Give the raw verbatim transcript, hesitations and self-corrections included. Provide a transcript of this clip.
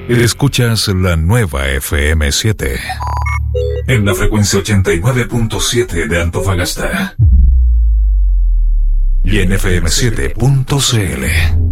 Escuchas la nueva F M siete. En la frecuencia ochenta y nueve punto siete de Antofagasta. Y en F M siete punto C L.